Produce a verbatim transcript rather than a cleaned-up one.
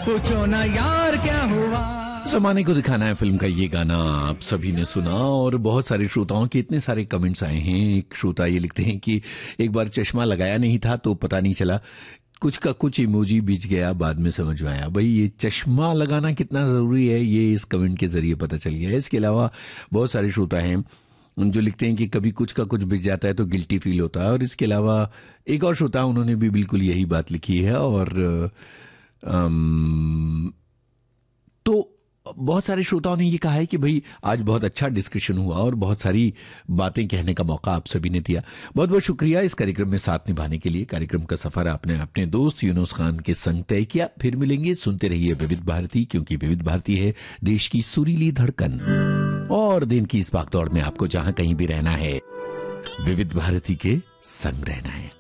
पूछो ना यार क्या हुआ। जमाने को दिखाना है फिल्म का ये गाना आप सभी ने सुना और बहुत सारे श्रोताओं के इतने सारे कमेंट्स आए हैं। एक श्रोता ये लिखते हैं कि एक बार चश्मा लगाया नहीं था तो पता नहीं चला, कुछ का कुछ इमोजी बीच गया, बाद में समझ में आया। भाई ये चश्मा लगाना कितना जरूरी है ये इस कमेंट के जरिए पता चल गया है। इसके अलावा बहुत सारे श्रोता हैं जो लिखते हैं कि कभी कुछ का कुछ बिक जाता है तो गिल्टी फील होता है। और इसके अलावा एक और श्रोता उन्होंने भी बिल्कुल यही बात लिखी है। और अम, तो बहुत सारे श्रोताओं ने ये कहा है कि भाई आज बहुत अच्छा डिस्कशन हुआ और बहुत सारी बातें कहने का मौका आप सभी ने दिया। बहुत बहुत शुक्रिया इस कार्यक्रम में साथ निभाने के लिए। कार्यक्रम का सफर आपने अपने दोस्त यूनुस खान के संग तय किया। फिर मिलेंगे, सुनते रहिए विविध भारती, क्योंकि विविध भारती है देश की सुरीली धड़कन। और दिन की इस भागदौड़ में आपको जहां कहीं भी रहना है, विविध भारती के संग रहना है।